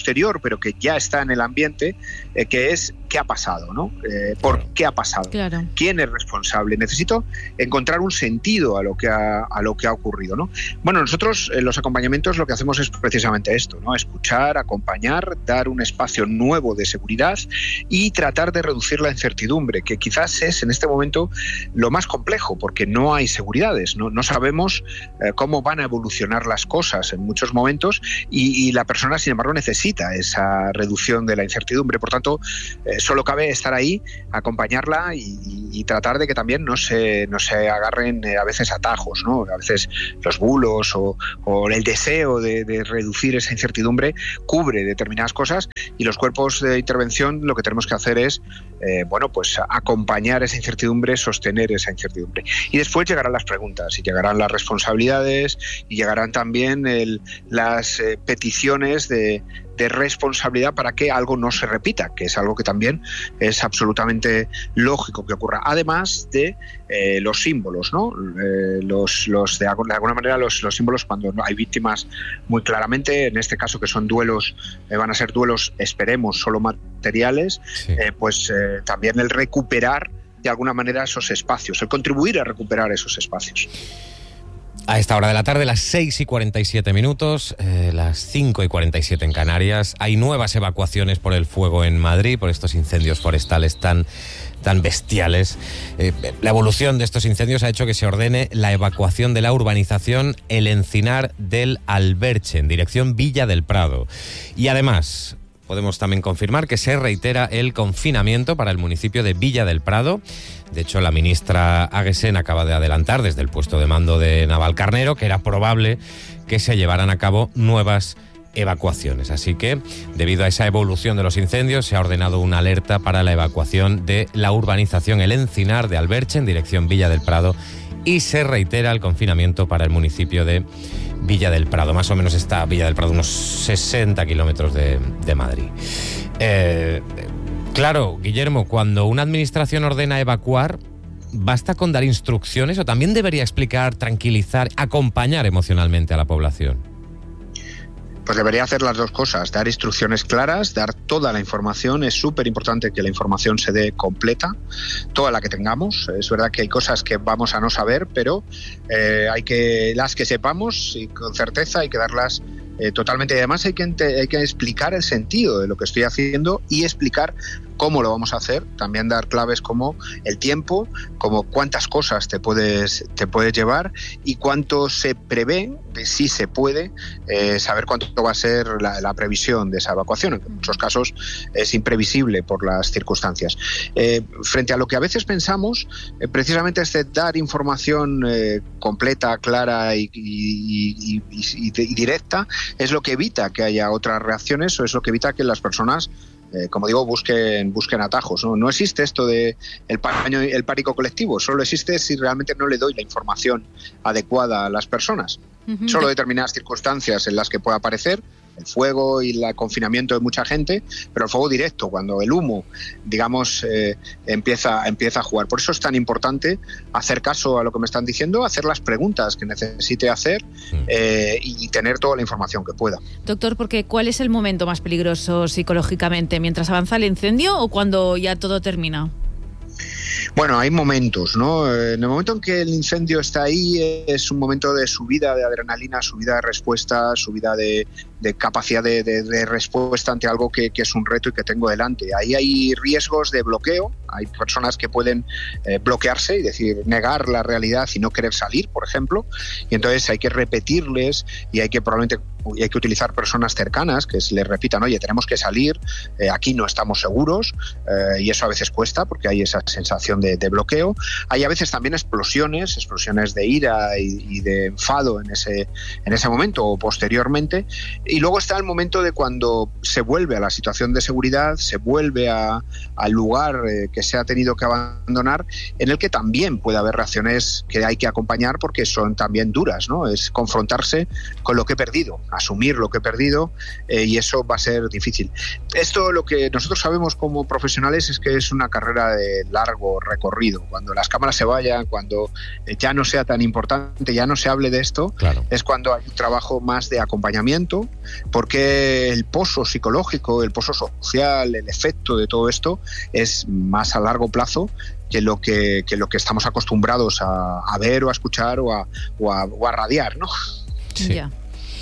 Speaker 14: pero que ya está en el ambiente, que es ¿qué ha pasado? ¿No? ¿Por qué ha pasado?
Speaker 6: Claro.
Speaker 14: ¿Quién es responsable? Necesito encontrar un sentido a lo que ha ocurrido, ¿no? Bueno, nosotros en los acompañamientos lo que hacemos es precisamente esto, ¿no? Escuchar, acompañar, dar un espacio nuevo de seguridad y tratar de reducir la incertidumbre, que quizás es en este momento lo más complejo, porque no hay seguridades, no sabemos cómo van a evolucionar las cosas en muchos momentos y la persona, sin embargo, necesita esa reducción de la incertidumbre. Por tanto, solo cabe estar ahí, acompañarla y tratar de que también no se agarren a veces atajos, ¿no? A veces los bulos o el deseo de reducir esa incertidumbre cubre determinadas cosas, y los cuerpos de intervención lo que tenemos que hacer es pues acompañar esa incertidumbre, sostener esa incertidumbre. Y después llegarán las preguntas, y llegarán las responsabilidades, y llegarán también las peticiones de responsabilidad para que algo no se repita, que es algo que también es absolutamente lógico que ocurra. Además de los símbolos, ¿no? De alguna manera los símbolos, cuando hay víctimas muy claramente, en este caso que son duelos, van a ser duelos, esperemos, solo materiales, sí. También el recuperar de alguna manera esos espacios, el contribuir a recuperar esos espacios.
Speaker 3: A esta hora de la tarde, las 6:47, las 5:47 en Canarias, hay nuevas evacuaciones por el fuego en Madrid, por estos incendios forestales tan bestiales. La evolución de estos incendios ha hecho que se ordene la evacuación de la urbanización El Encinar del Alberche, en dirección Villa del Prado. Y además, podemos también confirmar que se reitera el confinamiento para el municipio de Villa del Prado. De hecho, la ministra Aguesén acaba de adelantar desde el puesto de mando de Navalcarnero que era probable que se llevaran a cabo nuevas evacuaciones. Así que, debido a esa evolución de los incendios, se ha ordenado una alerta para la evacuación de la urbanización El Encinar de Alberche en dirección Villa del Prado, y se reitera el confinamiento para el municipio de Villa del Prado. Más o menos está Villa del Prado unos 60 kilómetros de Madrid. Claro, Guillermo, cuando una administración ordena evacuar, ¿basta con dar instrucciones o también debería explicar, tranquilizar, acompañar emocionalmente a la población?
Speaker 14: Pues debería hacer las dos cosas, dar instrucciones claras, dar toda la información. Es súper importante que la información se dé completa, toda la que tengamos. Es verdad que hay cosas que vamos a no saber, pero las que sepamos, y con certeza hay que darlas totalmente. Y además hay que explicar el sentido de lo que estoy haciendo y explicar cómo lo vamos a hacer. También dar claves como el tiempo, como cuántas cosas te puedes llevar y cuánto se prevé, si se puede, saber cuánto va a ser la previsión de esa evacuación. En muchos casos es imprevisible por las circunstancias. Frente a lo que a veces pensamos, precisamente este dar información completa, clara y directa es lo que evita que haya otras reacciones, o es lo que evita que las personas, como digo, busquen atajos, ¿no? No existe esto de el pánico colectivo, solo existe si realmente no le doy la información adecuada a las personas. Uh-huh. Solo determinadas circunstancias en las que pueda aparecer el fuego y el confinamiento de mucha gente, pero el fuego directo, cuando el humo, digamos, empieza a jugar. Por eso es tan importante hacer caso a lo que me están diciendo, hacer las preguntas que necesite hacer y tener toda la información que pueda.
Speaker 6: Doctor, porque ¿cuál es el momento más peligroso psicológicamente? ¿Mientras avanza el incendio o cuando ya todo termina?
Speaker 14: Bueno, hay momentos, ¿no? En el momento en que el incendio está ahí, es un momento de subida de adrenalina, subida de respuesta, subida de capacidad de respuesta ante algo que es un reto y que tengo delante. Ahí hay riesgos de bloqueo, hay personas que pueden bloquearse y decir, negar la realidad y no querer salir, por ejemplo, y entonces hay que repetirles y hay que utilizar personas cercanas que les repitan, oye, tenemos que salir, aquí no estamos seguros, y eso a veces cuesta porque hay esa sensación de bloqueo. Hay a veces también explosiones de ira y de enfado en ese momento o posteriormente. Y luego está el momento de cuando se vuelve a la situación de seguridad, se vuelve al lugar que se ha tenido que abandonar, en el que también puede haber reacciones que hay que acompañar porque son también duras, ¿no? Es confrontarse con lo que he perdido. asumir lo que he perdido, y eso va a ser difícil. Esto, lo que nosotros sabemos como profesionales, es que es una carrera de largo recorrido. Cuando las cámaras se vayan, cuando ya no sea tan importante, ya no se hable de esto, claro, es cuando hay un trabajo más de acompañamiento, porque el pozo psicológico, el pozo social, el efecto de todo esto es más a largo plazo que lo que estamos acostumbrados a ver o a escuchar o a radiar, ¿no?
Speaker 3: Sí. Yeah.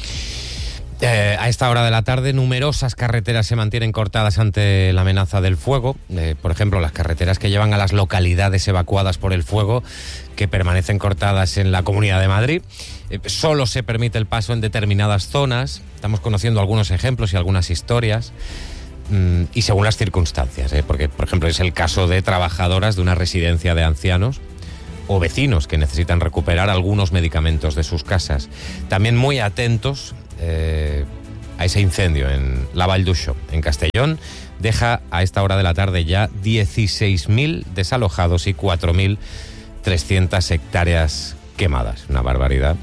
Speaker 3: A esta hora de la tarde, numerosas carreteras se mantienen cortadas ante la amenaza del fuego. Por ejemplo, las carreteras que llevan a las localidades evacuadas por el fuego, que permanecen cortadas en la Comunidad de Madrid. Solo se permite el paso en determinadas zonas. Estamos conociendo algunos ejemplos y algunas historias. Y según las circunstancias, porque, por ejemplo, es el caso de trabajadoras de una residencia de ancianos o vecinos que necesitan recuperar algunos medicamentos de sus casas. También muy atentos a ese incendio en la Vall d'Uixó, en Castellón. Deja a esta hora de la tarde ya 16.000 desalojados y 4.300 hectáreas quemadas. Una barbaridad.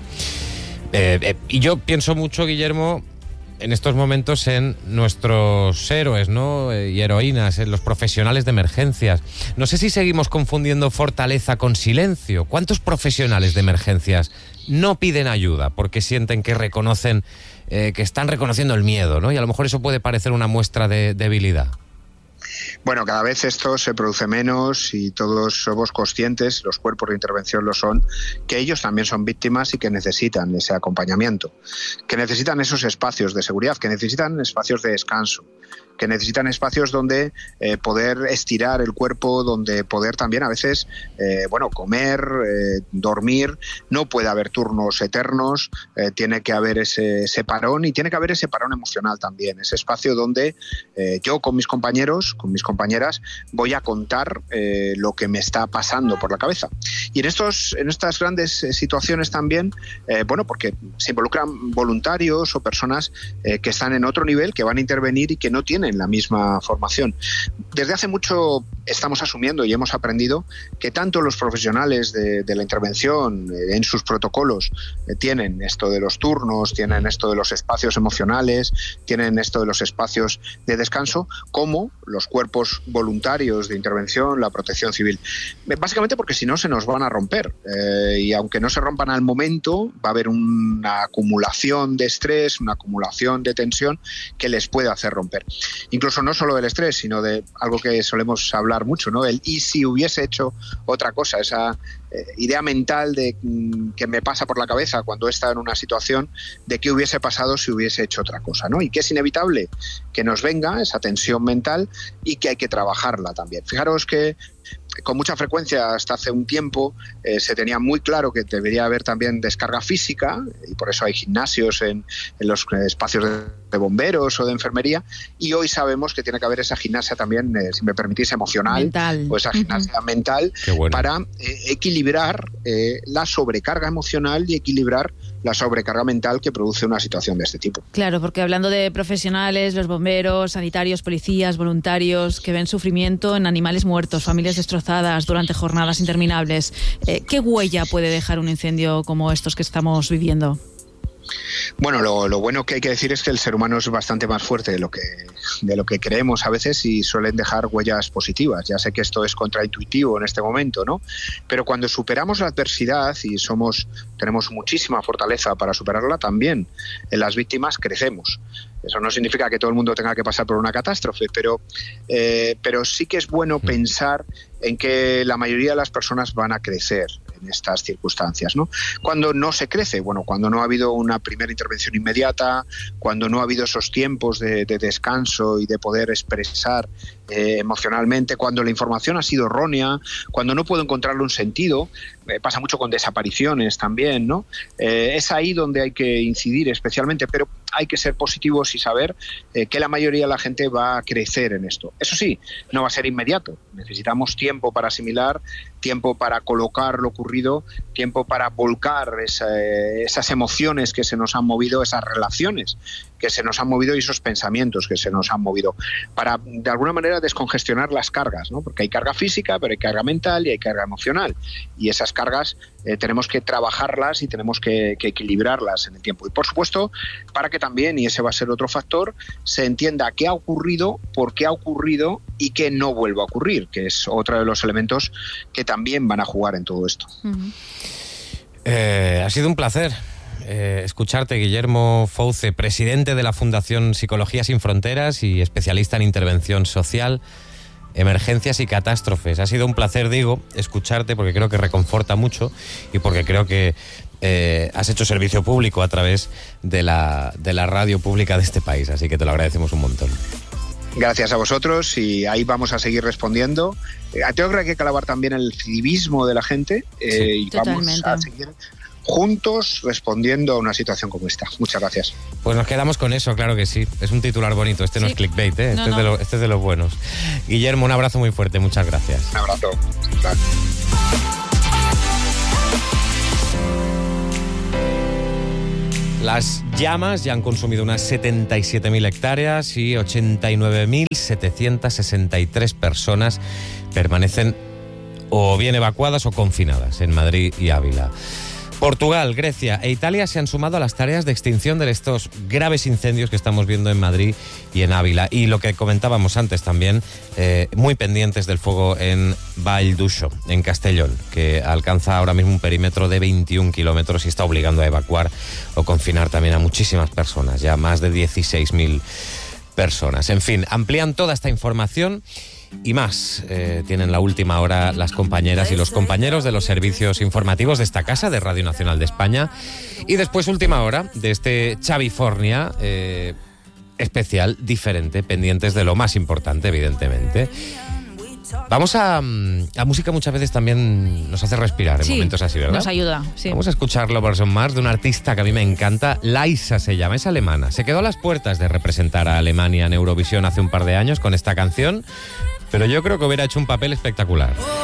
Speaker 3: Y yo pienso mucho, Guillermo, en estos momentos en nuestros héroes, ¿no? Y heroínas, en los profesionales de emergencias. No sé si seguimos confundiendo fortaleza con silencio. ¿Cuántos profesionales de emergencias no piden ayuda porque sienten que reconocen, que están reconociendo el miedo, ¿no? Y a lo mejor eso puede parecer una muestra de debilidad.
Speaker 14: Bueno, cada vez esto se produce menos y todos somos conscientes, los cuerpos de intervención lo son, que ellos también son víctimas y que necesitan ese acompañamiento, que necesitan esos espacios de seguridad, que necesitan espacios de descanso, que necesitan espacios donde poder estirar el cuerpo, donde poder también a veces comer, dormir. No puede haber turnos eternos, tiene que haber ese parón, y tiene que haber ese parón emocional también, ese espacio donde yo con mis compañeros, con mis compañeras, voy a contar lo que me está pasando por la cabeza. Y en estas grandes situaciones también, porque se involucran voluntarios o personas que están en otro nivel, que van a intervenir y que no tienen la misma formación. Desde hace mucho estamos asumiendo y hemos aprendido que tanto los profesionales de la intervención en sus protocolos tienen esto de los turnos, tienen esto de los espacios emocionales, tienen esto de los espacios de descanso, como los cuerpos voluntarios de intervención, la protección civil. Básicamente porque si no se nos van a romper, y aunque no se rompan al momento, va a haber una acumulación de estrés, una acumulación de tensión que les puede hacer romper. Incluso no solo del estrés, sino de algo que solemos hablar mucho, ¿no? El ¿y si hubiese hecho otra cosa? Esa idea mental de que me pasa por la cabeza cuando he estado en una situación de qué hubiese pasado si hubiese hecho otra cosa, ¿no? Y que es inevitable que nos venga esa tensión mental y que hay que trabajarla también. Fijaros que con mucha frecuencia hasta hace un tiempo se tenía muy claro que debería haber también descarga física, y por eso hay gimnasios en los espacios de bomberos o de enfermería, y hoy sabemos que tiene que haber esa gimnasia también, si me permitís, emocional, mental, o esa gimnasia mental, para equilibrar la sobrecarga emocional y equilibrar la sobrecarga mental que produce una situación de este tipo.
Speaker 6: Claro, porque hablando de profesionales, los bomberos, sanitarios, policías, voluntarios que ven sufrimiento en animales muertos, familias destrozadas durante jornadas interminables, ¿qué huella puede dejar un incendio como estos que estamos viviendo?
Speaker 14: Bueno, lo bueno que hay que decir es que el ser humano es bastante más fuerte de lo que creemos a veces, y suelen dejar huellas positivas. Ya sé que esto es contraintuitivo en este momento, ¿no? Pero cuando superamos la adversidad y tenemos muchísima fortaleza para superarla, también en las víctimas crecemos. Eso no significa que todo el mundo tenga que pasar por una catástrofe, pero sí que es bueno pensar en que la mayoría de las personas van a crecer en estas circunstancias, ¿no? Cuando no se crece, cuando no ha habido una primera intervención inmediata, cuando no ha habido esos tiempos de descanso y de poder expresar emocionalmente, cuando la información ha sido errónea, cuando no puedo encontrarle un sentido, pasa mucho con desapariciones también, ¿no? Es ahí donde hay que incidir especialmente, pero hay que ser positivos y saber que la mayoría de la gente va a crecer en esto. Eso sí, no va a ser inmediato. Necesitamos tiempo para asimilar, tiempo para colocar lo ocurrido, tiempo para volcar esas emociones que se nos han movido, esas relaciones que se nos han movido y esos pensamientos que se nos han movido, para de alguna manera descongestionar las cargas, ¿no? Porque hay carga física, pero hay carga mental y hay carga emocional, y esas cargas tenemos que trabajarlas y tenemos que equilibrarlas en el tiempo. Y por supuesto, para que también, y ese va a ser otro factor, se entienda qué ha ocurrido, por qué ha ocurrido y que no vuelva a ocurrir, que es otro de los elementos que también van a jugar en todo esto.
Speaker 3: Ha sido un placer escucharte, Guillermo Fouce, presidente de la Fundación Psicología Sin Fronteras y especialista en intervención social, emergencias y catástrofes. Ha sido un placer, digo, escucharte, porque creo que reconforta mucho y porque creo que has hecho servicio público a través de la radio pública de este país, así que te lo agradecemos un montón.
Speaker 14: Gracias a vosotros, y ahí vamos a seguir respondiendo. Creo que hay que calabar también el civismo de la gente, y
Speaker 6: totalmente.
Speaker 14: vamos a seguir juntos respondiendo a una situación como esta. Muchas gracias.
Speaker 3: Pues nos quedamos con eso, claro que sí. Es un titular bonito, este no es clickbait, ¿eh? Este es de los buenos. Guillermo, un abrazo muy fuerte, muchas gracias.
Speaker 14: Un abrazo. Gracias.
Speaker 3: Las llamas ya han consumido unas 77.000 hectáreas y 89.763 personas permanecen o bien evacuadas o confinadas en Madrid y Ávila. Portugal, Grecia e Italia se han sumado a las tareas de extinción de estos graves incendios que estamos viendo en Madrid y en Ávila. Y lo que comentábamos antes también, muy pendientes del fuego en Vall d'Uixó, en Castellón, que alcanza ahora mismo un perímetro de 21 kilómetros y está obligando a evacuar o confinar también a muchísimas personas, ya más de 16.000 personas. En fin, amplían toda esta información y más. Tienen la última hora las compañeras y los compañeros de los servicios informativos de esta casa, de Radio Nacional de España. Y después última hora de este Chavifornia especial, diferente, pendientes de lo más importante, evidentemente. Vamos a música muchas veces también nos hace respirar en momentos así, ¿verdad?
Speaker 6: Nos ayuda, sí.
Speaker 3: Vamos a escuchar Lovers on Mars de una artista que a mí me encanta, Laisa se llama, es alemana. Se quedó a las puertas de representar a Alemania en Eurovisión hace un par de años con esta canción, pero yo creo que hubiera hecho un papel espectacular.